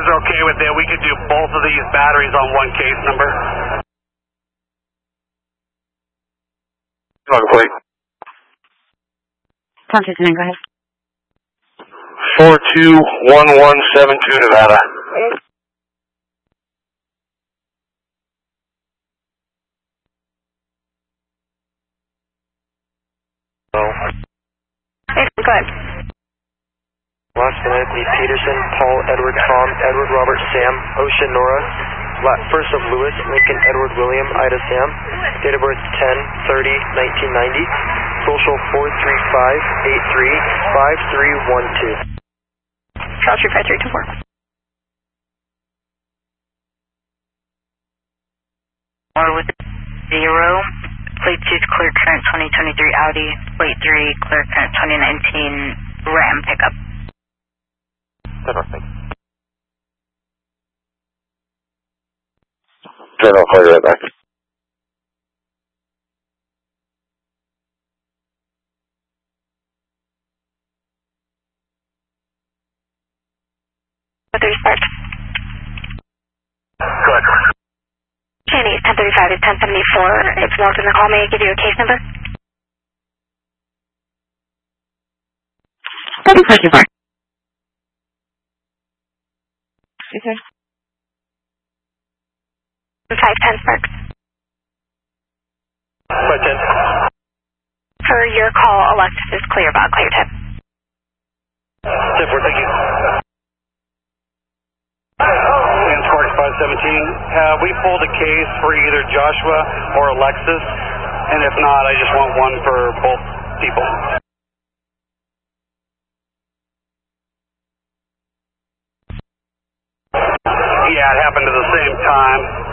are okay with it, we could do both of these batteries on one case number. Plate. Contact 9, go ahead. 421172 Nevada. Hey, go ahead. Last Anthony Peterson, Paul, Edward, Tom, Edward, Robert, Sam, Ocean, Nora, first of Lewis, Lincoln, Edward, William, Ida, Sam, date of birth 10/30/1990, social 435835312. Charles 35324. With 0, plate 2 clear current 2023 Audi, plate 3 clear current 2019 Ram pickup. Turn off, call you right back. There's Spark. Good. Cheney, 1035 to 1074. If logged in the call, may I give you a case number? 3424. Okay. 510 Sparks. 510. For your call, Alexis is clear about clear tip. 10-4, thank you. And Sparks 517, have we pulled a case for either Joshua or Alexis? And if not, I just want one for both people. Yeah, it happened at the same time.